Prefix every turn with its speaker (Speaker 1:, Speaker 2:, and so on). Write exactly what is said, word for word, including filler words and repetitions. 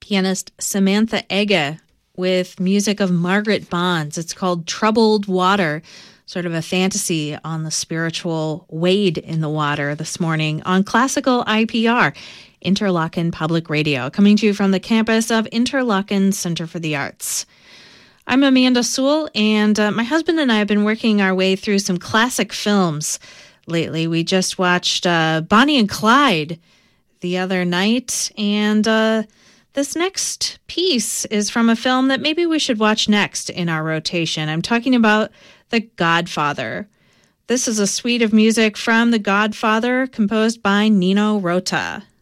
Speaker 1: pianist Samantha Ege with music of Margaret Bonds. It's called Troubled Water, sort of a fantasy on the spiritual wade in the water this morning on Classical I P R, Interlochen Public Radio, coming to you from the campus of Interlochen Center for the Arts. I'm Amanda Sewell, and uh, my husband and I have been working our way through some classic films lately. We just watched uh, Bonnie and Clyde the other night, and uh, this next piece is from a film that maybe we should watch next in our rotation. I'm talking about The Godfather. This is a suite of music from The Godfather composed by Nino Rota.